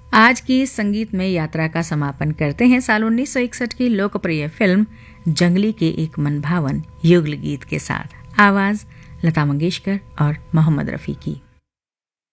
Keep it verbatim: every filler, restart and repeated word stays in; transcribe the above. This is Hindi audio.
आज की संगीत में यात्रा का समापन करते हैं साल उन्नीस सौ इकसठ की लोकप्रिय फिल्म जंगली के एक मनभावन युगल गीत के साथ। आवाज लता मंगेशकर और मोहम्मद रफ़ी की।